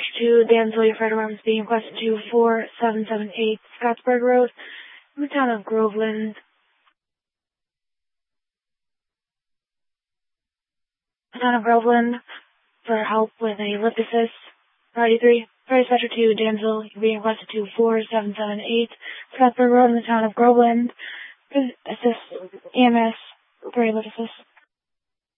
Special 2, Danville, your fire department is being requested to 4778 Scottsburg Road, in the town of Groveland. For help with a lift assist. Priority 3, Priority Special 2, Danville, you're being requested to 4778 Scottsburg Road in the town of Groveland. Assist EMS for a lift assist.